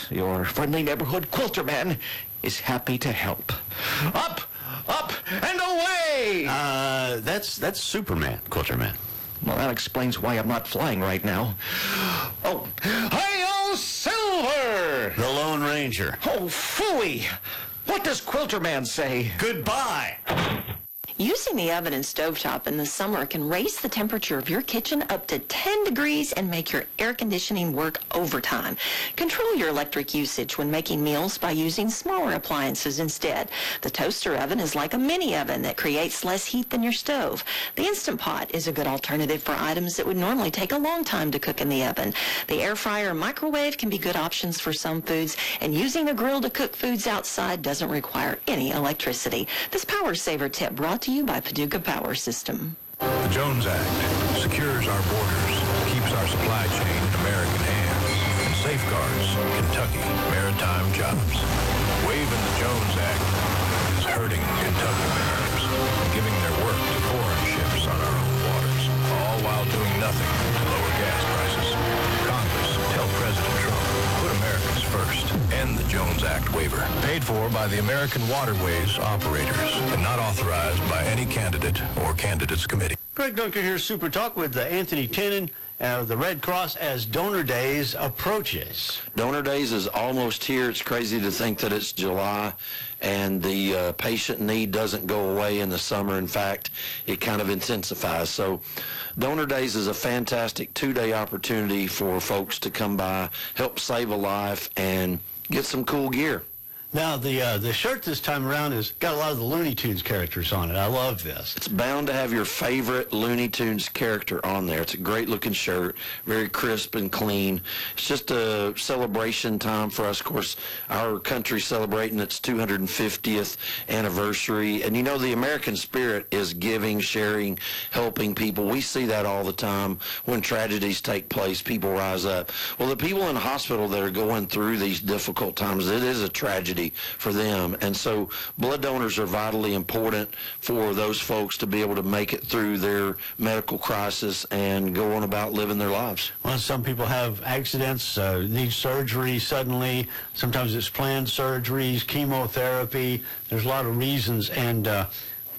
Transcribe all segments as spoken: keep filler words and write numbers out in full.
your friendly neighborhood quilter man is happy to help. Up, up, and away! Uh, that's that's Superman, Quilter Man. Well, that explains why I'm not flying right now. Oh, hi-yo, Silver! The Lone Ranger. Oh, phooey! What does Quilter Man say? Goodbye! Using the oven and stovetop in the summer can raise the temperature of your kitchen up to ten degrees and make your air conditioning work overtime. Control your electric usage when making meals by using smaller appliances instead. The toaster oven is like a mini oven that creates less heat than your stove. The Instant Pot is a good alternative for items that would normally take a long time to cook in the oven. The air fryer and microwave can be good options for some foods, and using a grill to cook foods outside doesn't require any electricity. This power saver tip brought to you by Paducah Power System. The Jones Act secures our borders, keeps our supply chain in American hands, and safeguards Kentucky maritime jobs. Waiving the Jones Act is hurting Kentucky mariners, giving their work to foreign ships on our own waters, all while doing nothing to lower gas prices. Congress, tell President Trump, put Americans first. End the Jones Act waiver. Paid for by the American Waterways Operators and not authorized by any candidate or candidates committee. Greg Dunker here, Super Talk with uh, Anthony Tenen of the Red Cross as Donor Days approaches. Donor Days is almost here. It's crazy to think that it's July and the uh, patient need doesn't go away in the summer. In fact, it kind of intensifies. So Donor Days is a fantastic two-day opportunity for folks to come by, help save a life, and get some cool gear. Now, the uh, the shirt this time around has got a lot of the Looney Tunes characters on it. I love this. It's bound to have your favorite Looney Tunes character on there. It's a great-looking shirt, very crisp and clean. It's just a celebration time for us. Of course, our country's celebrating its two hundred fiftieth anniversary. And, you know, the American spirit is giving, sharing, helping people. We see that all the time when tragedies take place. People rise up. Well, the people in hospital that are going through these difficult times, it is a tragedy for them. And so blood donors are vitally important for those folks to be able to make it through their medical crisis and go on about living their lives. Well, some people have accidents, uh, need surgery suddenly. Sometimes it's planned surgeries, chemotherapy. There's a lot of reasons, and uh,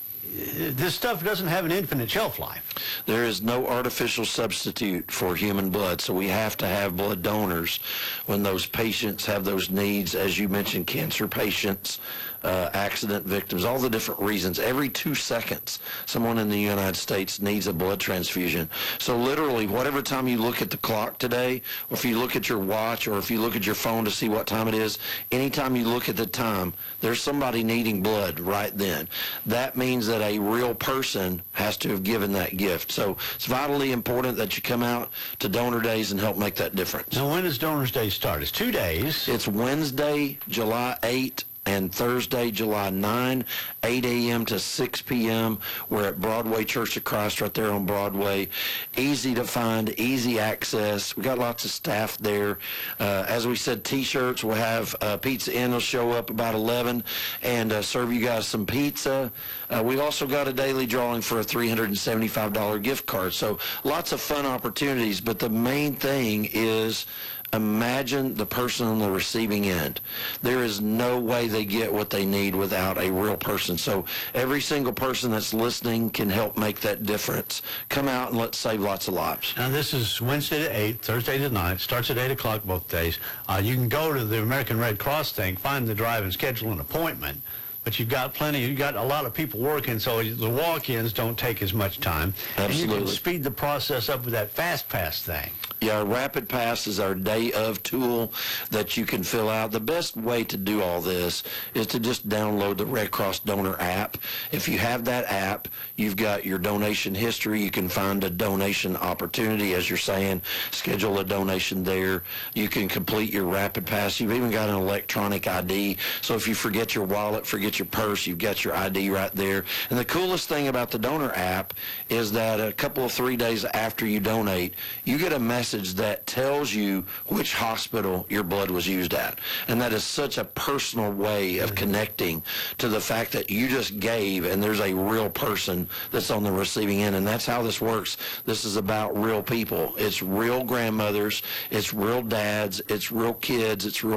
this stuff doesn't have an infinite shelf life. There is no artificial substitute for human blood, so we have to have blood donors when those patients have those needs, as you mentioned, cancer patients, uh, accident victims, all the different reasons. Every two seconds, someone in the United States needs a blood transfusion. So literally, whatever time you look at the clock today, or if you look at your watch, or if you look at your phone to see what time it is, anytime you look at the time, there's somebody needing blood right then. That means that a real person has to have given that gift. So it's vitally important that you come out to Donor Days and help make that difference. Now, when does Donors Day start? It's two days. It's Wednesday, July eighth, and Thursday, July ninth, eight a m to six p m We're at Broadway Church of Christ right there on Broadway. Easy to find, easy access. We got lots of staff there. Uh, as we said, T-shirts. We'll have uh, Pizza Inn will show up about eleven and uh, serve you guys some pizza. Uh, we've also got a daily drawing for a three hundred seventy-five dollar gift card. So lots of fun opportunities, but the main thing is imagine the person on the receiving end. There is no way they get what they need without a real person. So every single person that's listening can help make that difference. Come out and let's save lots of lives. Now, this is Wednesday to eight, Thursday to nine. Starts at eight o'clock both days. Uh, you can go to the American Red Cross thing, find the drive, and schedule an appointment. But you've got plenty, you've got a lot of people working, so the walk-ins don't take as much time. Absolutely. And you can speed the process up with that Fast Pass thing. Yeah, our Rapid Pass is our day of tool that you can fill out. The best way to do all this is to just download the Red Cross Donor app. If you have that app, you've got your donation history. You can find a donation opportunity, as you're saying, schedule a donation there. You can complete your Rapid Pass. You've even got an electronic I D. So if you forget your wallet, forget your purse, you've got your I D right there. And the coolest thing about the Donor app is that a couple of three days after you donate, you get a message that tells you which hospital your blood was used at. And that is such a personal way of connecting to the fact that you just gave and there's a real person that's on the receiving end. And that's how this works. This is about real people. It's real grandmothers, it's real dads, it's real kids, it's real